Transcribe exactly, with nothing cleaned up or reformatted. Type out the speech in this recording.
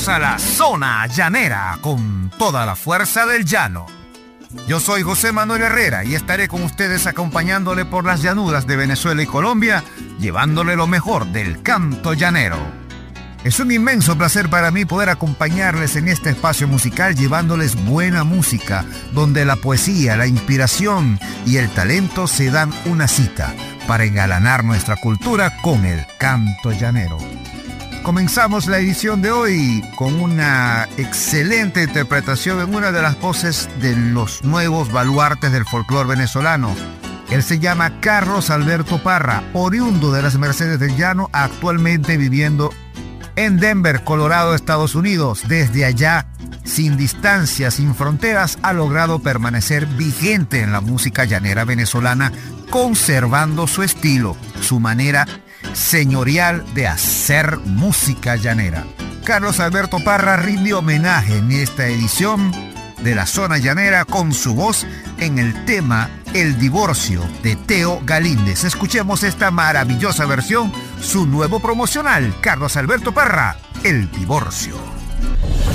Bienvenidos a la Zona Llanera con toda la fuerza del llano. Yo soy José Manuel Herrera y estaré con ustedes acompañándole por las llanuras de Venezuela y Colombia, llevándole lo mejor del canto llanero. Es un inmenso placer para mí poder acompañarles en este espacio musical llevándoles buena música, donde la poesía, la inspiración y el talento se dan una cita para engalanar nuestra cultura con el canto llanero. Comenzamos la edición de hoy con una excelente interpretación en una de las voces de los nuevos baluartes del folclore venezolano. Él se llama Carlos Alberto Parra, oriundo de las Mercedes del Llano, actualmente viviendo en Denver, Colorado, Estados Unidos. Desde allá, sin distancias, sin fronteras, ha logrado permanecer vigente en la música llanera venezolana, conservando su estilo, su manera señorial de hacer música llanera. Carlos Alberto Parra rinde homenaje en esta edición de la Zona Llanera con su voz en el tema El Divorcio de Teo Galíndez. Escuchemos esta maravillosa versión, su nuevo promocional, Carlos Alberto Parra, El Divorcio.